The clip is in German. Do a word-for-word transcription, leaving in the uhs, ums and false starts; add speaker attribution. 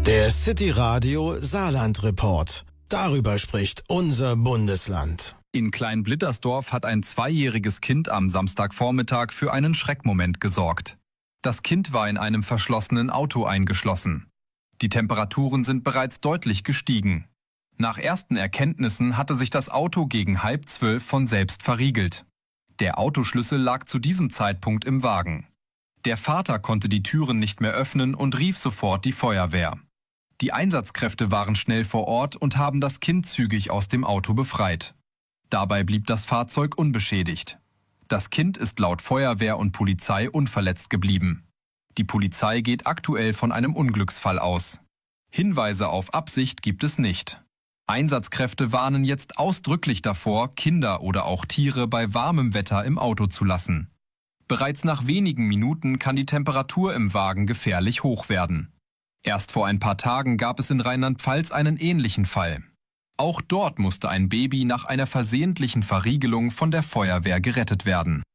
Speaker 1: Der City Radio Saarland Report. Darüber spricht unser Bundesland.
Speaker 2: In Kleinblittersdorf hat ein zweijähriges Kind am Samstagvormittag für einen Schreckmoment gesorgt. Das Kind war in einem verschlossenen Auto eingeschlossen. Die Temperaturen sind bereits deutlich gestiegen. Nach ersten Erkenntnissen hatte sich das Auto gegen halb zwölf von selbst verriegelt. Der Autoschlüssel lag zu diesem Zeitpunkt im Wagen. Der Vater konnte die Türen nicht mehr öffnen und rief sofort die Feuerwehr. Die Einsatzkräfte waren schnell vor Ort und haben das Kind zügig aus dem Auto befreit. Dabei blieb das Fahrzeug unbeschädigt. Das Kind ist laut Feuerwehr und Polizei unverletzt geblieben. Die Polizei geht aktuell von einem Unglücksfall aus. Hinweise auf Absicht gibt es nicht. Einsatzkräfte warnen jetzt ausdrücklich davor, Kinder oder auch Tiere bei warmem Wetter im Auto zu lassen. Bereits nach wenigen Minuten kann die Temperatur im Wagen gefährlich hoch werden. Erst vor ein paar Tagen gab es in Rheinland-Pfalz einen ähnlichen Fall. Auch dort musste ein Baby nach einer versehentlichen Verriegelung von der Feuerwehr gerettet werden.